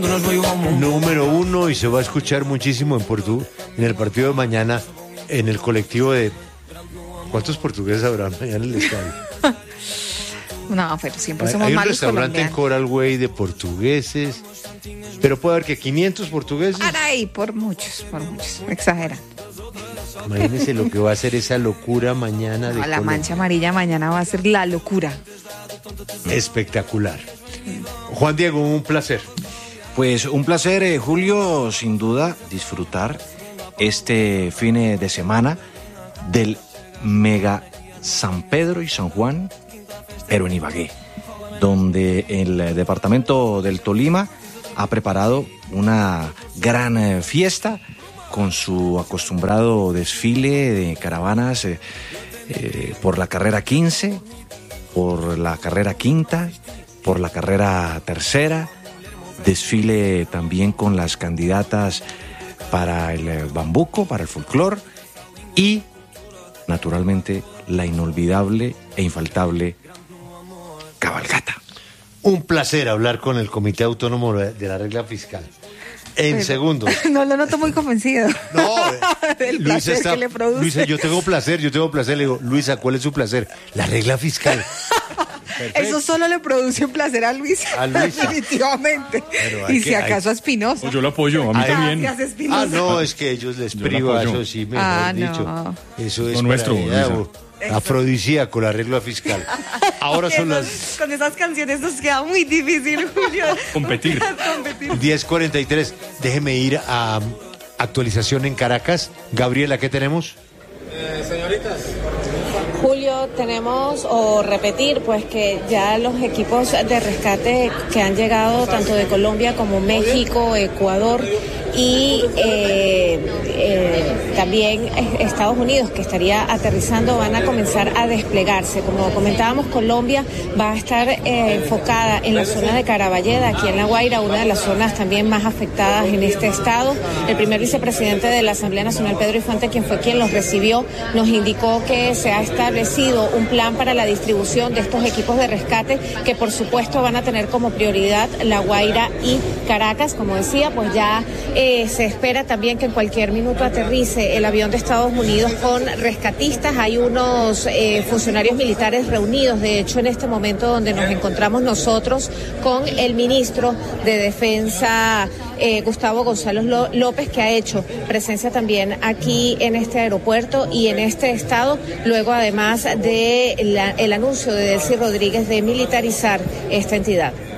Número 1, y se va a escuchar muchísimo en el partido de mañana, en el colectivo de... ¿Cuántos portugueses habrá mañana en el estadio? No, pero siempre somos Hay un malos restaurante en colombianos. Coral Way de portugueses, pero puede haber que 500 portugueses. Ay, por muchos, exageran. Imagínense lo que va a ser esa locura mañana de No, la Colombia. mancha amarilla mañana va a ser la locura. Espectacular. Juan Diego, un placer. Pues un placer, Julio, sin duda, disfrutar este fin de semana del mega San Pedro y San Juan, pero en Ibagué, donde el departamento del Tolima ha preparado una gran fiesta con su acostumbrado desfile de caravanas por la carrera 15, por la carrera quinta, por la carrera tercera, desfile también con las candidatas para el bambuco, para el folclor y, naturalmente, la inolvidable e infaltable cabalgata. Un placer hablar con el Comité Autónomo de la Regla Fiscal. En segundo. No lo noto muy convencido. No, el Luisa placer que le produce. Luisa, yo tengo placer. Le digo, Luisa, ¿cuál es su placer? La regla fiscal. Eso solo le produce un placer a Luisa. A Luisa. Definitivamente. Pero Y si acaso a Espinosa. Pues yo lo apoyo, a mí también. Gracias, Espinosa. No, es que ellos les Yo priva, la apoyo. eso sí, mejor dicho. No. Eso es Lo nuestro, para ella, Luisa. afrodisíaco, la regla fiscal. Ahora son las Con esas canciones nos queda muy difícil, Julio. Competir. 10:43. Déjeme ir a actualización en Caracas. Gabriela, ¿qué tenemos? Señoritas. Julio, tenemos o repetir pues que ya los equipos de rescate que han llegado tanto de Colombia como México, Ecuador y también Estados Unidos, que estaría aterrizando, van a comenzar a desplegarse. Como comentábamos, Colombia va a estar enfocada en la zona de Caraballeda, aquí en La Guaira, una de las zonas también más afectadas en este estado. El primer vicepresidente de la Asamblea Nacional, Pedro Infante, quien fue quien los recibió, nos indicó que se ha establecido un plan para la distribución de estos equipos de rescate, que por supuesto van a tener como prioridad La Guaira y Caracas. Como decía, pues ya se espera también que en cualquier minuto aterrice el avión de Estados Unidos con rescatistas. Hay unos funcionarios militares reunidos, de hecho, en este momento donde nos encontramos nosotros, con el ministro de Defensa, Gustavo Gonzalo López, que ha hecho presencia también aquí en este aeropuerto y en este estado, luego además de el anuncio de Delcy Rodríguez de militarizar esta entidad.